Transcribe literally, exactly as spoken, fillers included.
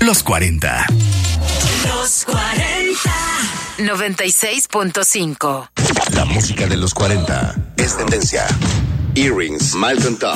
Los cuarenta. Los cuarenta. noventa y seis punto cinco. La música de los cuarenta es tendencia. Earrings, Malcolm Todd.